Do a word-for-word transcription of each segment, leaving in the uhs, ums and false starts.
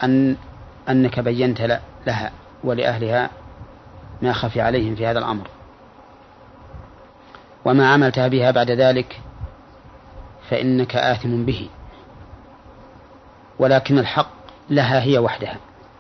أن أنك بينت لها ولأهلها ما خفي عليهم في هذا الأمر، وما عملتها بها بعد ذلك فإنك آثم به، ولكن الحق لها هي وحدها،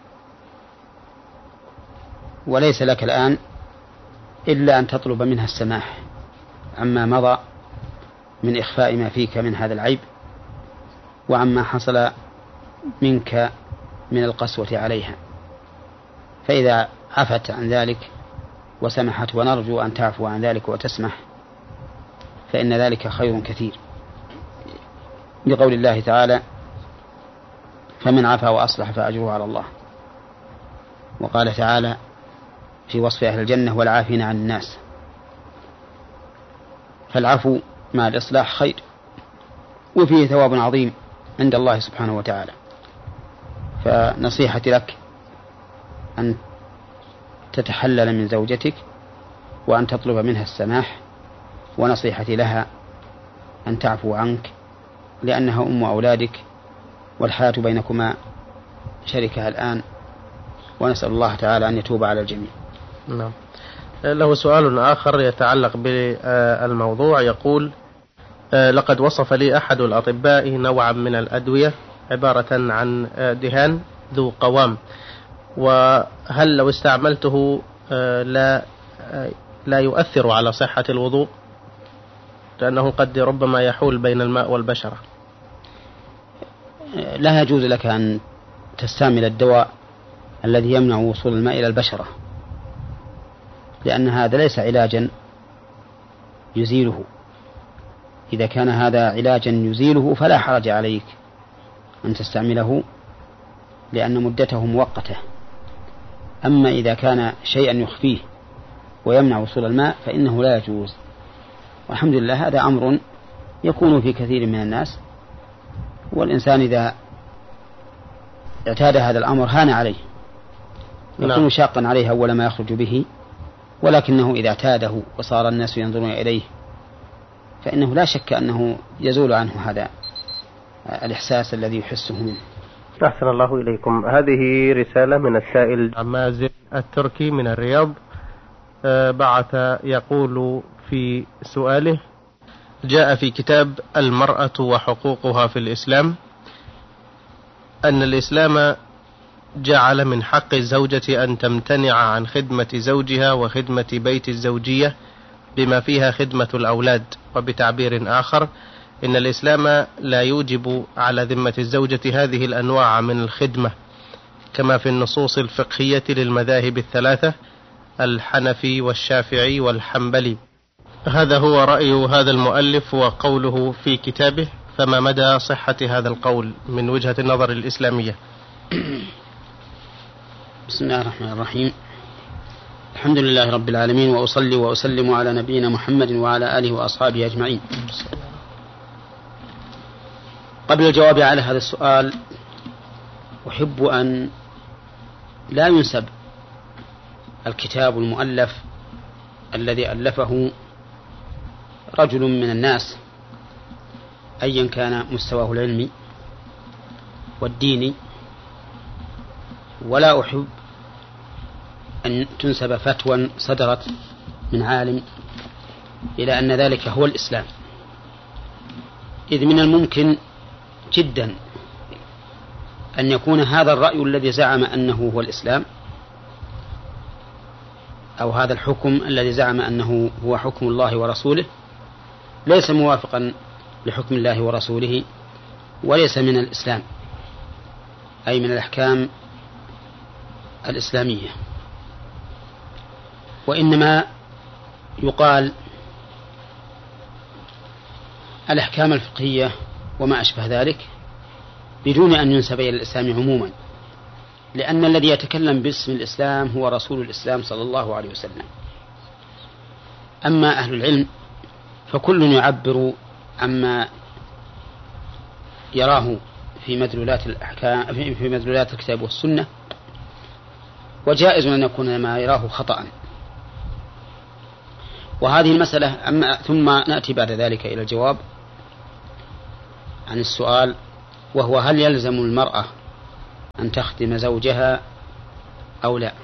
وليس لك الآن إلا أن تطلب منها السماح عما مضى من إخفاء ما فيك من هذا العيب، وعما حصل منك من القسوة عليها. فإذا عفت عن ذلك وسمحت، ونرجو أن تعفو عن ذلك وتسمح، فإن ذلك خير كثير، لقول الله تعالى: فمن عفا وأصلح فأجره على الله. وقال تعالى في وصف أهل الجنة: والعافين عن الناس. فالعفو مع الإصلاح خير، وفيه ثواب عظيم عند الله سبحانه وتعالى. فنصيحتي لك أن تتحلل من زوجتك وأن تطلب منها السماح، ونصيحتي لها أن تعفو عنك، لأنها أم أولادك، والحياة بينكما شركها الآن، ونسأل الله تعالى أن يتوب على الجميع. نعم. له سؤال آخر يتعلق بالموضوع، يقول: لقد وصف لي أحد الأطباء نوعا من الأدوية عبارة عن دهان ذو قوام، وهل لو استعملته لا لا يؤثر على صحة الوضوء، لأنه قد ربما يحول بين الماء والبشرة؟ لا يجوز لك أن تستعمل الدواء الذي يمنع وصول الماء إلى البشرة، لأن هذا ليس علاجا يزيله. إذا كان هذا علاجا يزيله فلا حرج عليك أن تستعمله، لأن مدته مؤقتة. أما إذا كان شيئا يخفيه ويمنع وصول الماء فإنه لا يجوز. والحمد لله هذا أمر يكون في كثير من الناس، والإنسان إذا اعتاد هذا الأمر هان عليه، يكون شاقا عليه أول ما يخرج به، ولكنه إذا اعتاده وصار الناس ينظرون إليه فإنه لا شك أنه يزول عنه هذا الإحساس الذي يحسه منه. أحسن الله إليكم. هذه رسالة من السائل مازن التركي من الرياض، بعث يقول في سؤاله: جاء في كتاب المرأة وحقوقها في الإسلام أن الإسلام جعل من حق الزوجة أن تمتنع عن خدمة زوجها وخدمة بيت الزوجية بما فيها خدمة الأولاد، وبتعبير آخر إن الإسلام لا يوجب على ذمة الزوجة هذه الأنواع من الخدمة، كما في النصوص الفقهية للمذاهب الثلاثة الحنفي والشافعي والحنبلي. هذا هو رأي هذا المؤلف وقوله في كتابه، فما مدى صحة هذا القول من وجهة النظر الإسلامية؟ بسم الله الرحمن الرحيم. الحمد لله رب العالمين، وأصلي وأسلم على نبينا محمد وعلى آله وأصحابه أجمعين. قبل الجواب على هذا السؤال أحب أن لا ينسب الكتاب المؤلف الذي ألفه رجل من الناس أيا كان مستواه العلمي والديني، ولا أحب أن تنسب فتوى صدرت من عالم إلى أن ذلك هو الإسلام، إذ من الممكن جدا أن يكون هذا الرأي الذي زعم أنه هو الإسلام، أو هذا الحكم الذي زعم أنه هو حكم الله ورسوله، ليس موافقا لحكم الله ورسوله، وليس من الإسلام، أي من الأحكام الإسلامية. وإنما يقال الأحكام الفقهية وما أشبه ذلك بدون أن ينسب إلى الإسلام عموما، لأن الذي يتكلم باسم الإسلام هو رسول الإسلام صلى الله عليه وسلم. أما أهل العلم فكل يعبر عما يراه في مدلولات الأحكام في مدلولات الكتاب والسنة، وجائز أن يكون ما يراه خطأ. وهذه المسألة أما ثم نأتي بعد ذلك إلى الجواب عن السؤال، وهو: هل يلزم المرأة أن تخدم زوجها أو لا.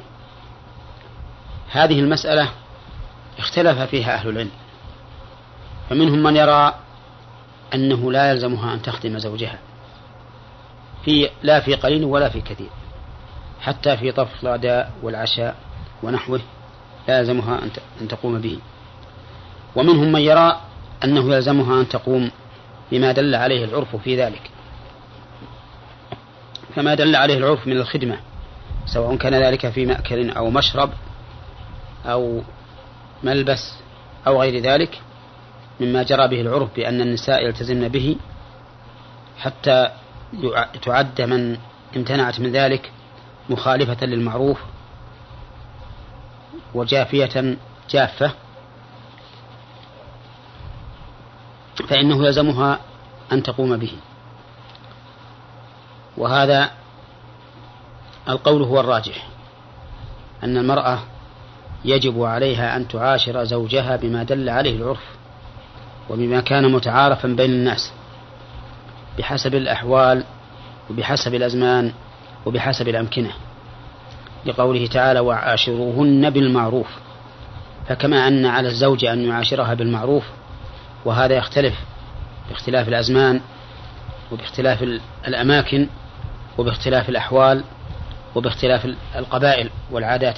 هذه المسألة اختلف فيها أهل العلم، فمنهم من يرى أنه لا يلزمها أن تخدم زوجها في لا في قليل ولا في كثير، حتى في طبخ الغداء والعشاء ونحوه لا يلزمها أن تقوم به. ومنهم من يرى أنه يلزمها أن تقوم بما دل عليه العرف في ذلك، كما دل عليه العرف من الخدمة، سواء كان ذلك في مأكل أو مشرب أو ملبس أو غير ذلك مما جرى به العرف بأن النساء يلتزمن به، حتى تعد من امتنعت من ذلك مخالفة للمعروف وجافية جافة، فإنه يلزمها أن تقوم به. وهذا القول هو الراجح، أن المرأة يجب عليها أن تعاشر زوجها بما دل عليه العرف وبما كان متعارفا بين الناس بحسب الأحوال وبحسب الأزمان وبحسب الأمكنة، لقوله تعالى وعاشروهن بالمعروف. فكما أن على الزوج أن يعاشرها بالمعروف، وهذا يختلف باختلاف الأزمان وباختلاف الأماكن وباختلاف الأحوال وباختلاف القبائل والعادات،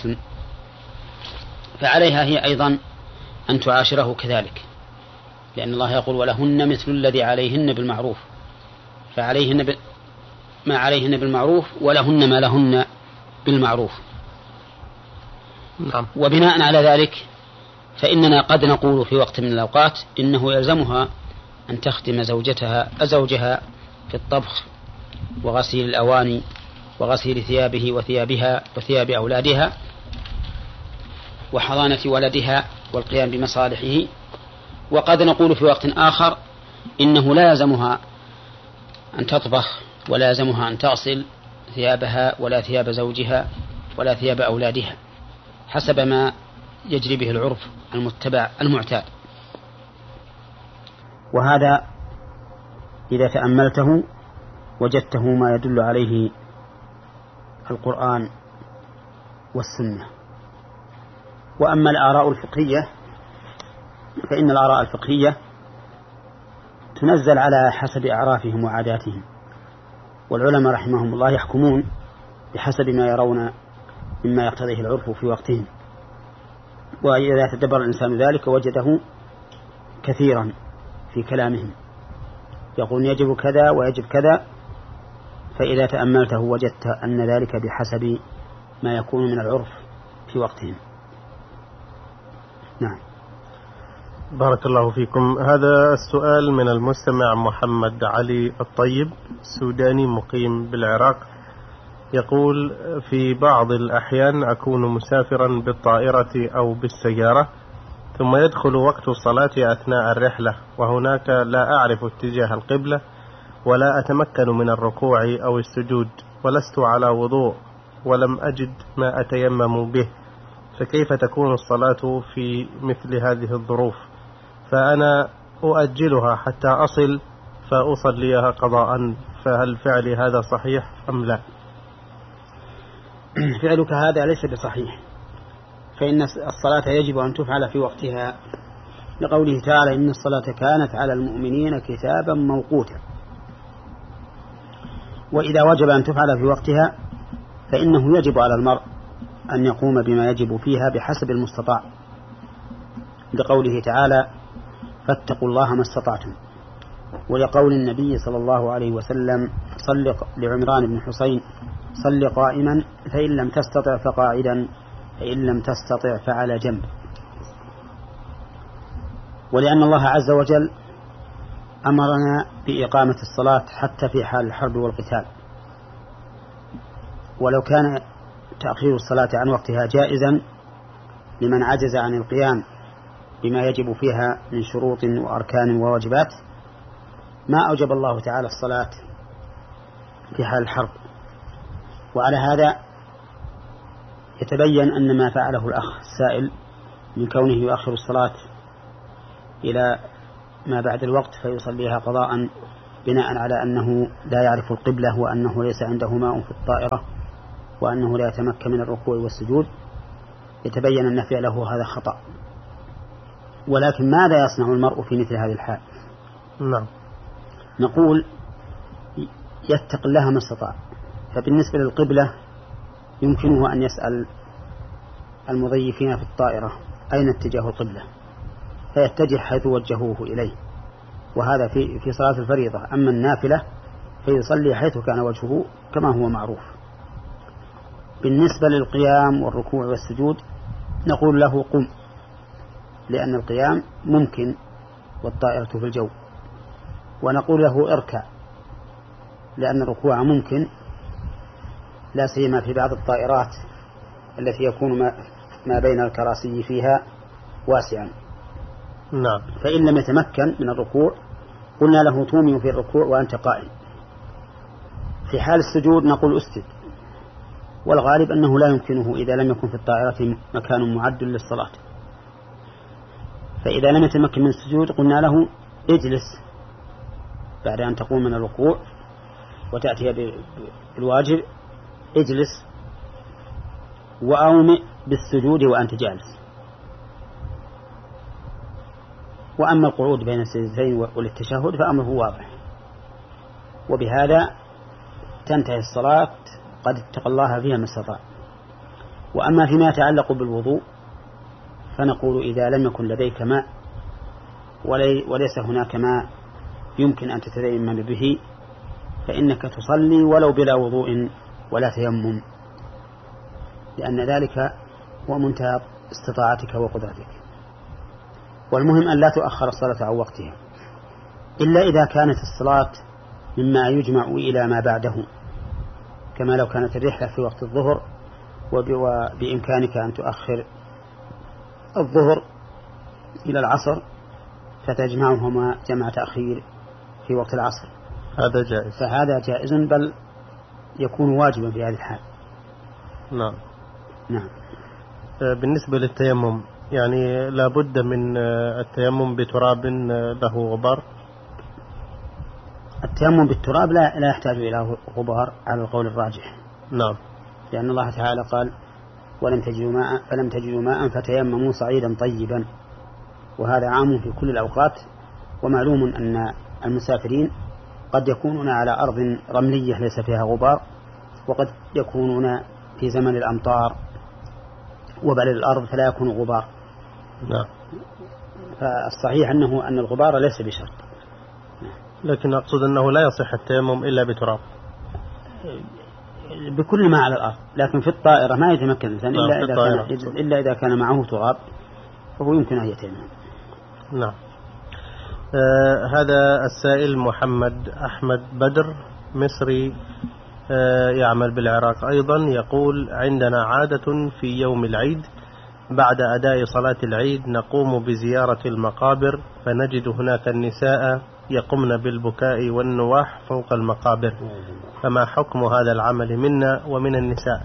فعليها هي أيضا أن تعاشره كذلك، لأن الله يقول ولهن مثل الذي عليهن بالمعروف، فعليهن ب... ما عليهن بالمعروف ولهن ما لهن بالمعروف. نعم. وبناء على ذلك فإننا قد نقول في وقت من الأوقات إنه يلزمها أن تخدم زوجتها زوجها في الطبخ وغسيل الأواني وغسيل ثيابه وثيابها وثياب أولادها وحضانة ولدها والقيام بمصالحه. وقد نقول في وقت آخر إنه لا يلزمها أن تطبخ ولا يلزمها أن تغسل ثيابها ولا ثياب زوجها ولا ثياب أولادها، حسب ما يجري به العرف المتبع المعتاد. وهذا إذا تأملته وجدته ما يدل عليه القرآن والسنة. وأما الآراء الفقهية فإن الآراء الفقهية تنزل على حسب أعرافهم وعاداتهم، والعلماء رحمهم الله يحكمون بحسب ما يرون مما يقتضيه العرف في وقتهم. وإذا تدبر الإنسان ذلك وجده كثيرا في كلامهم، يقول يجب كذا ويجب كذا، فإذا تأملته وجدت أن ذلك بحسب ما يكون من العرف في وقتهم. نعم. بارك الله فيكم. هذا السؤال من المستمع محمد علي الطيب، سوداني مقيم بالعراق، يقول في بعض الأحيان أكون مسافرا بالطائرة أو بالسيارة، ثم يدخل وقت الصلاة أثناء الرحلة، وهناك لا أعرف اتجاه القبلة ولا أتمكن من الركوع أو السجود، ولست على وضوء ولم أجد ما أتيمم به، فكيف تكون الصلاة في مثل هذه الظروف؟ فأنا أؤجلها حتى أصل فأصليها قضاء، فهل فعلي هذا صحيح أم لا؟ فعلك هذا ليس بصحيح، فإن الصلاة يجب أن تفعل في وقتها، لقوله تعالى إن الصلاة كانت على المؤمنين كتابا موقوتا. وإذا وجب أن تفعل في وقتها فإنه يجب على المرء أن يقوم بما يجب فيها بحسب المستطاع، لقوله تعالى فاتقوا الله ما استطعتم، ولقول النبي صلى الله عليه وسلم صل لعمران بن حسين صل قائما فإن لم تستطع فقاعدا فإن لم تستطع فعلى جنب. ولأن الله عز وجل أمرنا بإقامة الصلاة حتى في حال الحرب والقتال، ولو كان تأخير الصلاة عن وقتها جائزا لمن عجز عن القيام بما يجب فيها من شروط وأركان وواجبات ما أوجب الله تعالى الصلاة في حال الحرب. وعلى هذا يتبين أن ما فعله الأخ السائل من كونه يؤخر الصلاة إلى ما بعد الوقت فيصليها قضاء بناء على أنه لا يعرف القبلة وأنه ليس عنده ماء في الطائرة وأنه لا يتمكن من الركوع والسجود، يتبين أن فعله هذا خطأ. ولكن ماذا يصنع المرء في مثل هذه الحال؟ نعم. نقول يتق الله ما استطاع. فبالنسبة للقبلة يمكنه أن يسأل المضيفين في الطائرة أين اتجاه القبلة فيتجه حيث وجهوه إليه، وهذا في في صلاة الفريضة. أما النافلة فيصلي حيث كان وجهه كما هو معروف. بالنسبة للقيام والركوع والسجود نقول له قم، لأن القيام ممكن والطائرة في الجو، ونقول له اركع لأن الركوع ممكن، لا سيما في بعض الطائرات التي يكون ما بين الكراسي فيها واسعا. نعم. فإن لم يتمكن من الركوع قلنا له تومي في الركوع وأنت قائم. في حال السجود نقول اسجد، والغالب أنه لا يمكنه إذا لم يكن في الطائرة مكان معد للصلاة. فإذا لم يتمكن من السجود قلنا له اجلس بعد أن تقوم من الركوع وتأتي بالواجب، اجلس وأومئ بالسجود وأنت جالس. وأما القعود بين السجدتين والتشهد فأمره واضح، وبهذا تنتهي الصلاة قد اتقى الله فيها ما استطاع. وأما فيما يتعلق بالوضوء فنقول إذا لم يكن لديك ماء ولي وليس هناك ماء يمكن أن تتيمم به فإنك تصلي ولو بلا وضوء ولا تيمم، لأن ذلك هو منتهى استطاعتك وقدرتك. والمهم أن لا تؤخر الصلاة عن وقتها إلا إذا كانت الصلاة مما يجمع إلى ما بعده، كما لو كانت الرحلة في وقت الظهر وبإمكانك أن تؤخر الظهر إلى العصر فتجمعهما جمع تأخير في وقت العصر، هذا جائز. فهذا جائز بل يكون واجبا في هذه الحال. نعم. نعم. بالنسبة للتيمم يعني لا بد من التيمم بتراب له غبار؟ التيمم بالتراب لا لا يحتاج إلى غبار على القول الراجح. نعم. لأن الله تعالى قال ولم تجدوا ماء فلم تجدوا ماء فتيمموا صعيدا طيبا، وهذا عام في كل الأوقات. ومعلوم أن المسافرين قد يكونون على أرض رملية ليس فيها غبار، وقد يكونون في زمن الأمطار وبلل الأرض فلا يكون غبار. نعم. فالصحيح أنه أن الغبار ليس بشرط. لكن أقصد أنه لا يصح التيمم إلا بتراب بكل ما على الأرض، لكن في الطائرة ما يتمكن الإنسان إلا, نعم. إذا كان إلا إذا كان معه تراب فهو يمكن أن يتيمم. نعم. آه هذا السائل محمد أحمد بدر مصري آه يعمل بالعراق أيضا، يقول عندنا عادة في يوم العيد بعد أداء صلاة العيد نقوم بزيارة المقابر فنجد هناك النساء يقمن بالبكاء والنواح فوق المقابر، فما حكم هذا العمل منا ومن النساء؟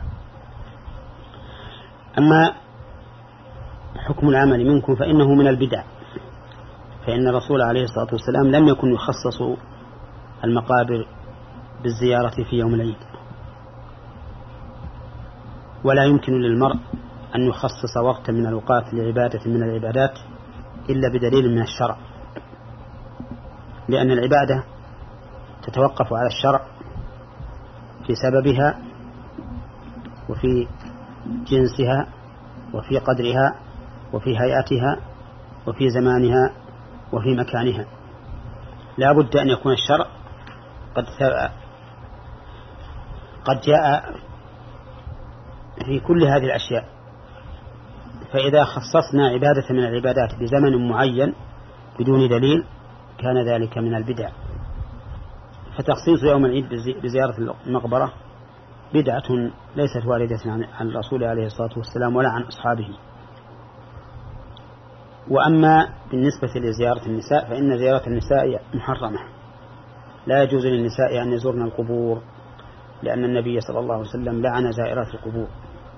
أما حكم العمل منكم فإنه من البدع، فإن الرسول عليه الصلاة والسلام لم يكن يخصص المقابر بالزيارة في يوم العيد، ولا يمكن للمرء أن يخصص وقتا من الأوقات لعبادة من العبادات إلا بدليل من الشرع، لأن العبادة تتوقف على الشرع في سببها وفي جنسها وفي قدرها وفي هيئتها وفي زمانها وفي مكانها. لا بد أن يكون الشرع قد قد جاء في كل هذه الأشياء، فإذا خصصنا عبادة من العبادات بزمن معين بدون دليل كان ذلك من البدع. فتخصيص يوم العيد بزيارة المقبرة بدعة ليست واردة عن الرسول عليه الصلاة والسلام ولا عن أصحابه. وأما بالنسبة لزيارة النساء فإن زيارة النساء محرمة، لا يجوز للنساء أن يزورن القبور، لأن النبي صلى الله عليه وسلم لعن زائرات القبور.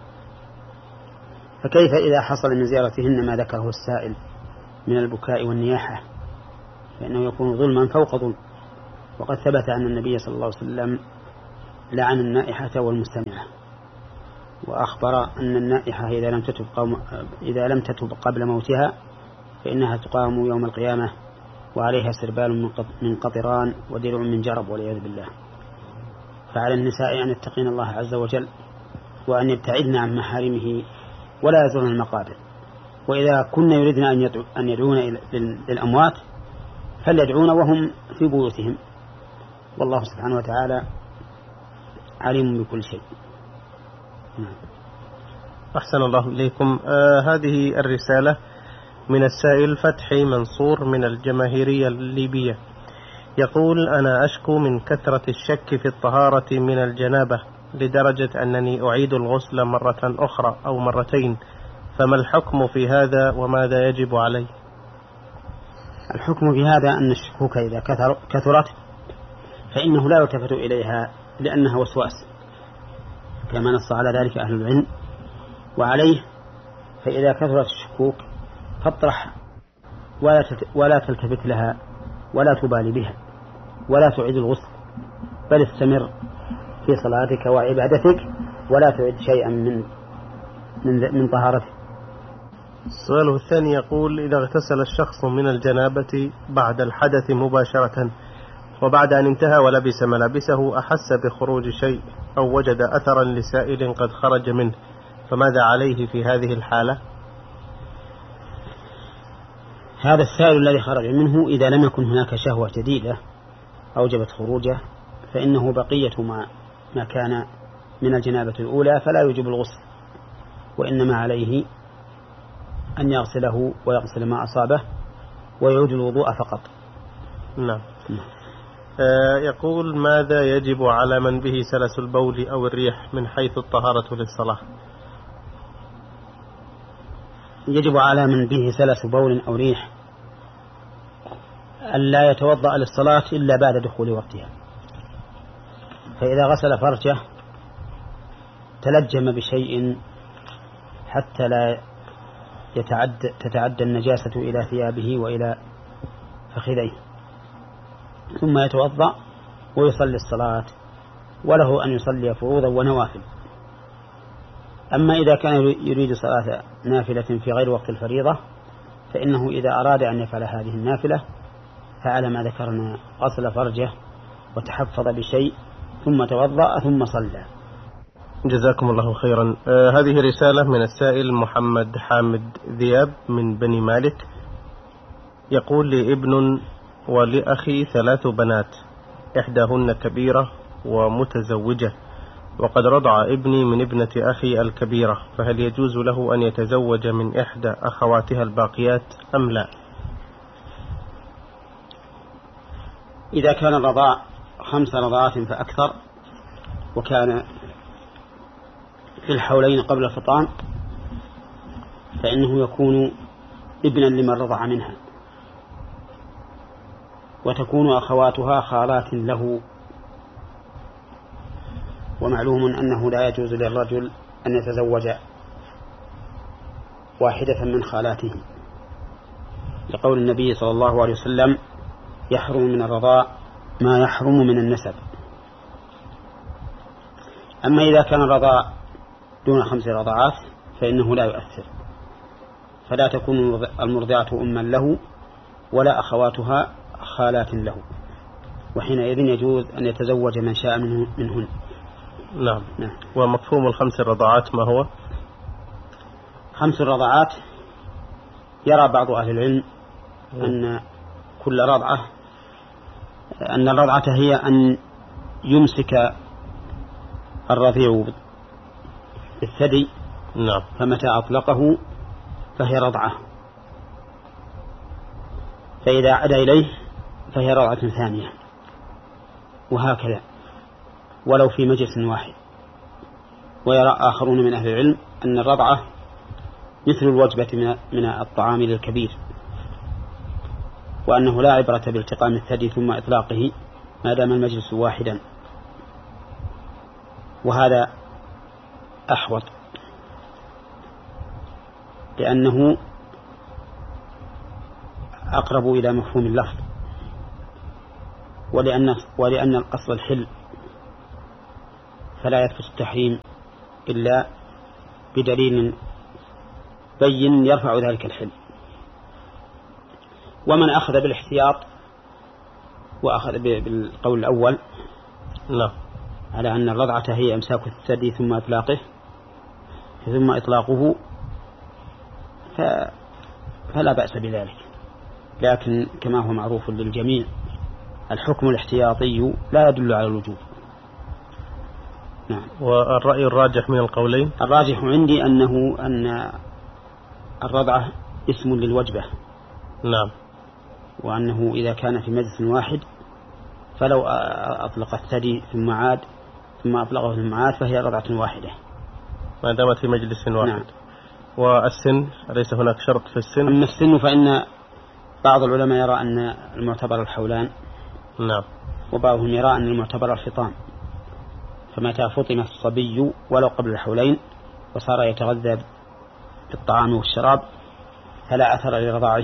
فكيف إذا حصل من زيارتهن ما ذكره السائل من البكاء والنياحة، فإنه يكون ظلما فوق ظلم. وقد ثبت أن النبي صلى الله عليه وسلم لعن النائحة والمستمعة، وأخبر أن النائحة إذا لم تتب, إذا لم تتب قبل موتها فإنها تقام يوم القيامة وعليها سربال من قطران ودرع من جرب والعياذ بالله. فعلى النساء أن يتقين الله عز وجل وأن يبتعدن عن محارمه ولا يزورن المقابر، وإذا كنا يريدن أن يدعون للأموات فليدعون وهم في بيوتهم، والله سبحانه وتعالى عليم بكل شيء. أحسن الله إليكم. آه هذه الرسالة من السائل فتحي منصور من الجماهيرية الليبية، يقول: أنا أشكو من كثرة الشك في الطهارة من الجنابة لدرجة أنني أعيد الغسل مرة أخرى أو مرتين، فما الحكم في هذا وماذا يجب علي؟ الحكم في هذا أن الشكوك إذا كثرت فإنه لا يلتفت إليها لأنها وسواس، كما نص على ذلك أهل العلم. وعليه فإذا كثرت الشكوك فاطرح ولا تلتفت لها ولا تبالي بها ولا تعيد الغسل، بل استمر في صلاتك وعبادتك ولا تعيد شيئا من من, من طهارتك. السؤال الثاني يقول: إذا اغتسل الشخص من الجنابة بعد الحدث مباشرة وبعد أن انتهى ولبس ملابسه أحس بخروج شيء أو وجد أثرا لسائل قد خرج منه، فماذا عليه في هذه الحالة؟ هذا السائل الذي خرج منه إذا لم يكن هناك شهوة جديدة أوجبت خروجه فإنه بقية ما, ما كان من الجنابة الأولى فلا يوجب الغسل، وإنما عليه أن يغسله ويغسل ما أصابه ويعود الوضوء فقط. نعم. آه يقول: ماذا يجب على من به سلس البول أو الريح من حيث الطهارة للصلاة؟ يجب على من به سلس بول أو ريح ألا يتوضأ للصلاة إلا بعد دخول وقتها، فإذا غسل فرجه تلجم بشيء حتى لا يتعد تتعدى النجاسة إلى ثيابه وإلى فخذيه، ثم يتوضأ ويصلي الصلاة، وله أن يصلي فروضا ونوافل. أما إذا كان يريد صلاة نافلة في غير وقت الفريضة فإنه إذا أراد أن يفعل هذه النافلة فعلى ما ذكرنا غسل فرجه وتحفظ بشيء ثم توضأ ثم صلى. جزاكم الله خيرا. آه هذه رسالة من السائل محمد حامد ذياب من بني مالك، يقول: لي ابن ولأخي ثلاث بنات، إحداهن كبيرة ومتزوجة، وقد رضع ابني من ابنة أخي الكبيرة، فهل يجوز له أن يتزوج من إحدى أخواتها الباقيات أم لا؟ إذا كان الرضاع خمس رضعات فأكثر وكان في الحولين قبل الفطام فإنه يكون ابنا لمن رضع منها، وتكون أخواتها خالات له. ومعلوم أنه لا يجوز للرجل أن يتزوج واحدة من خالاته، لقول النبي صلى الله عليه وسلم: يحرم من الرضاع ما يحرم من النسب. أما إذا كان الرضاع دون خمس رضعات فإنه لا يؤثر، فلا تكون المرضعة أما له ولا أخواتها خالات له، وحينئذ يجوز أن يتزوج من شاء منه منهن. نعم. نعم. ومفهوم الخمس الرضعات ما هو؟ خمس الرضعات يرى بعض أهل العلم أن كل رضعة أن الرضعة هي أن يمسك الرضيع بالثدي. نعم. فمتى أطلقه فهي رضعة، فإذا عاد إليه فهي رضعة ثانية، وهكذا ولو في مجلس واحد. ويرى آخرون من أهل العلم أن الرضعة مثل الوجبة من الطعام للكبير، وأنه لا عبرة بالتقام الثدي ثم إطلاقه ما دام المجلس واحدا، وهذا أحوط لأنه أقرب إلى مفهوم اللفظ. ولأن, ولأن الأصل الحل، فلا يثبت التحريم إلا بدليل بين يرفع ذلك الحل. ومن أخذ بالاحتياط وأخذ بالقول الأول لا على أن الرضعة هي إمساك الثدي ثم إطلاقه ثم إطلاقه فلا بأس بذلك، لكن كما هو معروف للجميع الحكم الاحتياطي لا يدل على الوجوب. نعم. والرأي الراجح من القولين؟ الراجح عندي أنه أن الرضعة اسم للوجبة. نعم. وأنه إذا كان في مجلس واحد فلو أطلق الثدي ثم عاد ثم أطلقه ثم عاد فهي رضعة واحدة ما دامت في مجلس واحد. نعم. والسن ليس هناك شرط في السن؟ أما السن فإن بعض العلماء يرى أن المعتبر الحولان. نعم. وبعضهم يرى أن المعتبر الفطام، فمتى فطم الصبي ولو قبل الحولين وصار يتغذى بالطعام والشراب فلا أثر لرضاعه.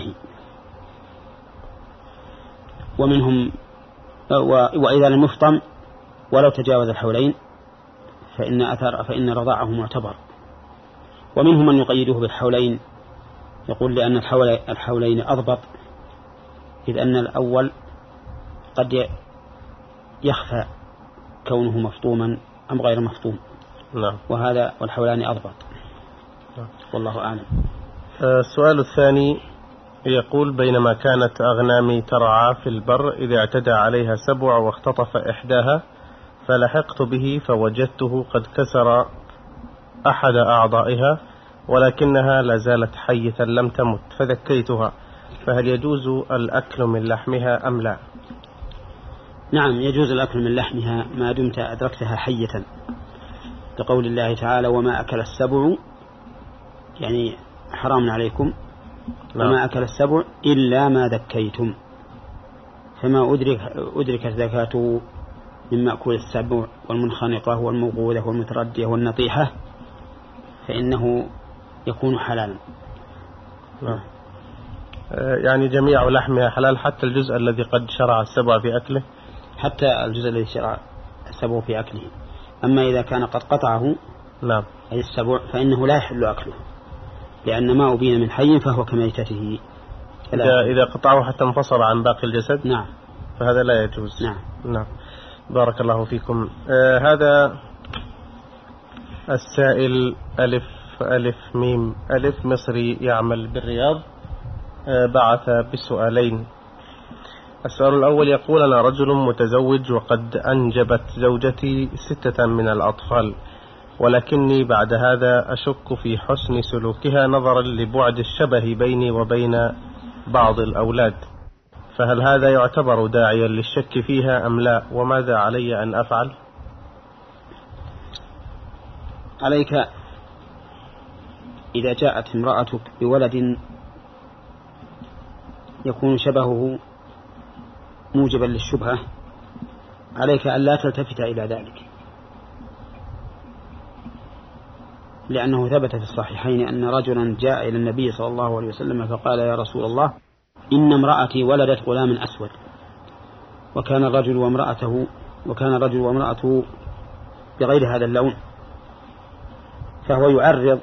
ومنهم وإذا لم يفطم ولو تجاوز الحولين فإن أثر فإن رضاعه معتبر. ومنهم من يقيده بالحولين، يقول لأن الحولين أضبط، إذ أن الأول قد يخفى كونه مفطوما أم غير مفطوم. نعم. وهذا والحولان أضبط. نعم. والله أعلم. السؤال الثاني يقول: بينما كانت أغنامي ترعى في البر إذ اعتدى عليها سبع واختطف إحداها فلحقت به فوجدته قد كسر أحد أعضائها ولكنها لازالت حية لم تمت فذكيتها، فهل يجوز الأكل من لحمها أم لا؟ نعم، يجوز الأكل من لحمها ما دمت أدركتها حية، لقول الله تعالى: وما أكل السبع، يعني حرام عليكم. نعم. وما أكل السبع إلا ما ذكيتم، فما أدرك أدركت ذكاته من مأكول السبع والمنخنقة والموقوذة والمتردية والنطيحة فإنه يكون حلالا. نعم. يعني جميع لحمها حلال حتى الجزء الذي قد شرع السبع في أكله؟ حتى الجزء الذي شرع السبع في أكله. أما إذا كان قد قطعه نعم أي السبع فإنه لا يحل أكله، لأن ما أبين من حي فهو كميتته. إذا, إذا قطعه حتى انفصل عن باقي الجسد نعم فهذا لا يجوز. نعم. نعم. بارك الله فيكم. آه هذا السائل ألف ألف ميم ألف مصري يعمل بالرياض آه بعث بسؤالين. السؤال الأول يقول: أنا رجل متزوج وقد أنجبت زوجتي ستة من الأطفال، ولكني بعد هذا أشك في حسن سلوكها نظرا لبعد الشبه بيني وبين بعض الأولاد، فهل هذا يعتبر داعيا للشك فيها أم لا؟ وماذا علي أن أفعل؟ عليك إذا جاءت امرأتك بولد يكون شبهه موجبا للشبهة عليك أن لا تلتفت إلى ذلك، لأنه ثبت في الصحيحين أن رجلا جاء إلى النبي صلى الله عليه وسلم فقال: يا رسول الله، إن امرأتي ولدت غلام أسود، وكان الرجل وامرأته وكان الرجل وامرأته بغير هذا اللون، فهو يعرض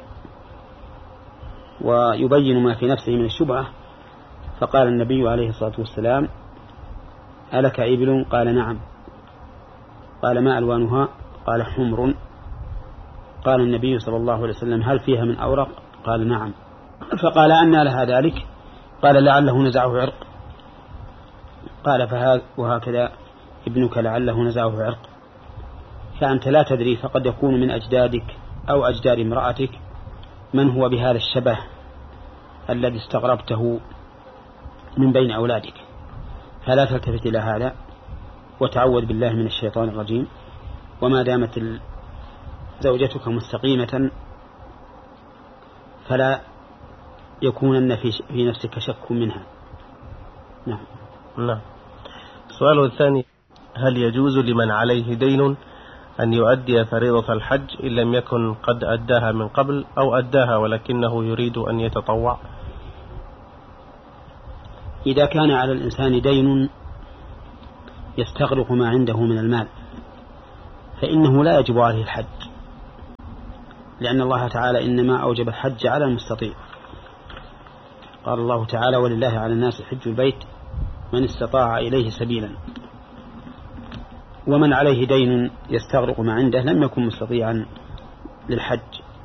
ويبين ما في نفسه من الشبهة. فقال النبي عليه الصلاة والسلام: ألك إبل؟ قال: نعم. قال: ما ألوانها؟ قال: حمر. قال النبي صلى الله عليه وسلم: هل فيها من أورق؟ قال: نعم. فقال: أنى لها ذلك؟ قال: لعله نزعه عرق. قال: فهذا وهكذا ابنك لعله نزعه عرق. فأنت لا تدري، فقد يكون من أجدادك أو أجداد امرأتك من هو بهذا الشبه الذي استغربته من بين أولادك، فلا تلتفت إلى هذا وتعوذ بالله من الشيطان الرجيم. وما دامت زوجتك مستقيمة فلا يكونن في نفسك شك منها. نعم. نعم. السؤال الثاني: هل يجوز لمن عليه دين أن يؤدي فريضة الحج إن لم يكن قد أداها من قبل أو أداها ولكنه يريد أن يتطوع؟ إذا كان على الإنسان دين يستغرق ما عنده من المال فإنه لا يجب عليه الحج، لأن الله تعالى إنما أوجب الحج على المستطيع. قال الله تعالى: ولله على الناس حج البيت من استطاع إليه سبيلا. ومن عليه دين يستغرق ما عنده لم يكن مستطيعا للحج،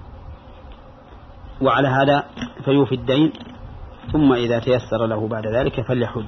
وعلى هذا فيوفي الدين، ثم إذا تيسر له بعد ذلك فليحج.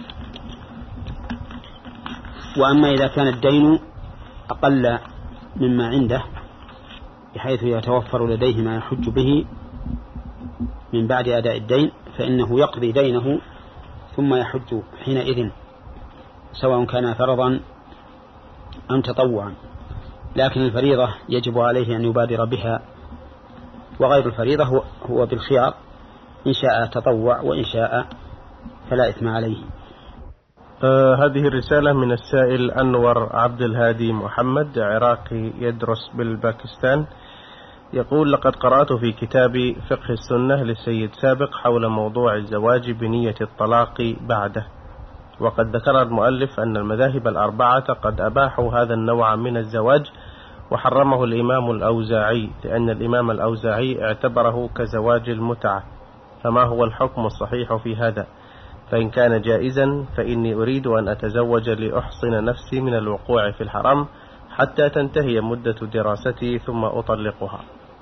وأما إذا كان الدين أقل مما عنده بحيث يتوفر لديه ما يحج به من بعد أداء الدين، فإنه يقضي دينه ثم يحج حينئذ، سواء كان فرضا أم تطوعا. لكن الفريضة يجب عليه أن يبادر بها، وغير الفريضة هو بالخيار، إن شاء تطوع وإن شاء فلا إثم عليه. آه هذه الرسالة من السائل أنور عبد الهادي محمد، عراقي يدرس بالباكستان، يقول: لقد قرأت في كتاب فقه السنة للسيد سابق حول موضوع الزواج بنية الطلاق بعده، وقد ذكر المؤلف أن المذاهب الأربعة قد أباحوا هذا النوع من الزواج، وحرمه الإمام الأوزاعي لأن الإمام الأوزاعي اعتبره كزواج المتعة، فما هو الحكم الصحيح في هذا؟ فإن كان جائزا فإني أريد أن أتزوج لأحصن نفسي من الوقوع في الحرام حتى تنتهي مدة دراستي ثم أطلقها.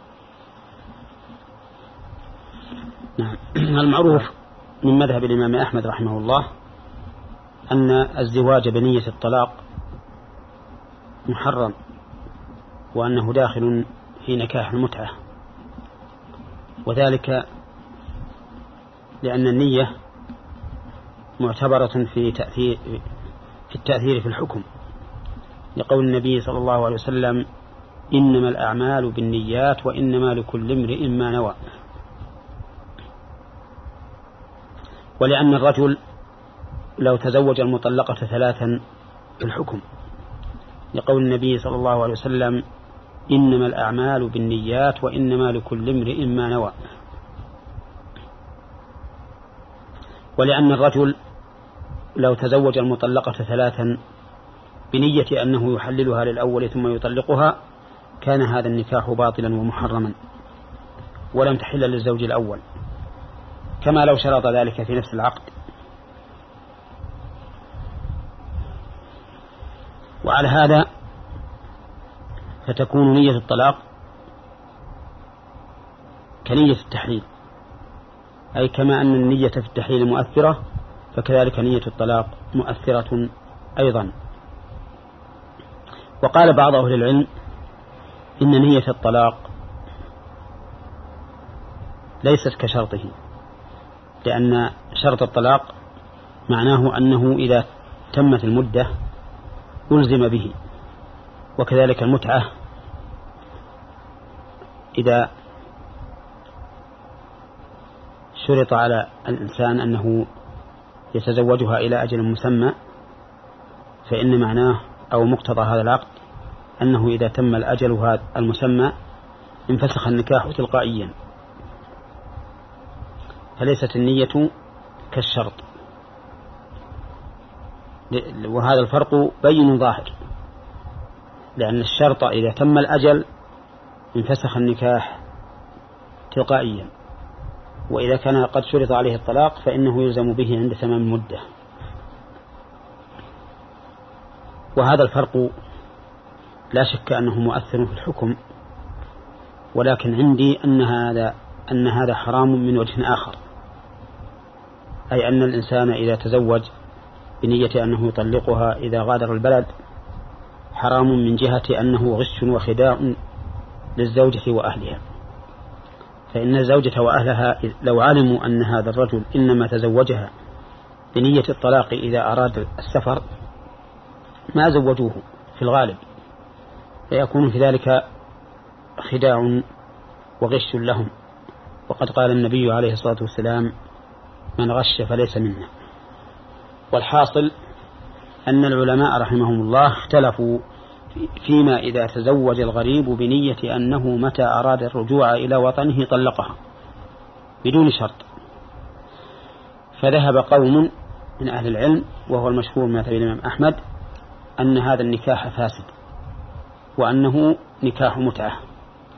نعم. المعروف من مذهب الإمام أحمد رحمه الله أن الزواج بنية الطلاق محرم، وأنه داخل في نكاح المتعة، وذلك لأن النية معتبرة في تأثير في التأثير في الحكم، لقول النبي صلى الله عليه وسلم: إنما الأعمال بالنيات وإنما لكل امرئ ما نوى. ولأن الرجل لو تزوج المطلقة ثلاثا في الحكم، لقول النبي صلى الله عليه وسلم: إنما الأعمال بالنيات وإنما لكل امرئ ما نوى. ولأن الرجل لو تزوج المطلقة ثلاثا بنية أنه يحللها للأول ثم يطلقها كان هذا النكاح باطلا ومحرما ولم تحل للزوج الأول، كما لو شرط ذلك في نفس العقد. وعلى هذا فتكون نية الطلاق كنية التحليل، أي كما أن النية في التحليل مؤثرة فكذلك نية الطلاق مؤثرة أيضا. وقال بعض أهل العلم إن نية الطلاق ليست كشرطه، لأن شرط الطلاق معناه أنه إذا تمت المدة ألزم به، وكذلك المتعة إذا شرط على الإنسان أنه يتزوجها إلى أجل مسمى فإن معناه أو مقتضى هذا العقد أنه إذا تم الأجل هذا المسمى انفسخ النكاح تلقائيا، فليست النية كالشرط. وهذا الفرق بين ظاهر، لأن الشرط إذا تم الأجل انفسخ النكاح تلقائيا، وإذا كان قد شرط عليه الطلاق فإنه يلزم به عند تمام المدة. وهذا الفرق لا شك أنه مؤثر في الحكم، ولكن عندي أن هذا أن هذا حرام من وجه آخر، أي أن الإنسان إذا تزوج بنية أنه يطلقها إذا غادر البلد حرام من جهة أنه غش وخداع للزوجة وأهلها، فإن الزوجة وأهلها لو علموا أن هذا الرجل إنما تزوجها بنية الطلاق إذا أراد السفر ما زوجوه في الغالب، فيكون في ذلك خداع وغش لهم. وقد قال النبي عليه الصلاة والسلام: من غش فليس منا. والحاصل أن العلماء رحمهم الله اختلفوا فيما إذا تزوج الغريب بنية أنه متى أراد الرجوع إلى وطنه طلقها بدون شرط. فذهب قوم من أهل العلم وهو المشهور من مذهب الإمام أحمد أن هذا النكاح فاسد وأنه نكاح متعة.